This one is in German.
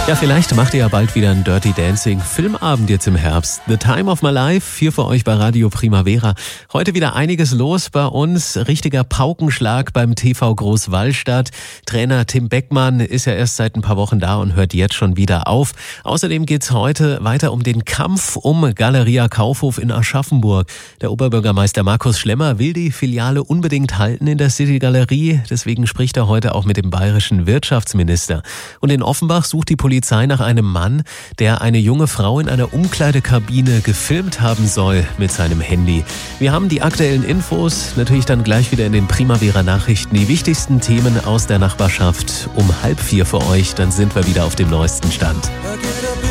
Ja, vielleicht macht ihr ja bald wieder einen Dirty Dancing Filmabend jetzt im Herbst. The Time of My Life, hier für euch bei Radio Primavera. Heute wieder einiges los bei uns. Richtiger Paukenschlag beim TV Großwallstadt. Trainer Tim Beckmann ist ja erst seit ein paar Wochen da und hört jetzt schon wieder auf. Außerdem geht's heute weiter um den Kampf um Galeria Kaufhof in Aschaffenburg. Der Oberbürgermeister Markus Schlemmer will die Filiale unbedingt halten in der City Galerie. Deswegen spricht er heute auch mit dem bayerischen Wirtschaftsminister. Und in Offenbach sucht die Polizei nach einem Mann, der eine junge Frau in einer Umkleidekabine gefilmt haben soll mit seinem Handy. Wir haben die aktuellen Infos, natürlich dann gleich wieder in den Primavera Nachrichten. Die wichtigsten Themen aus der Nachbarschaft um 3:30 für euch, dann sind wir wieder auf dem neuesten Stand.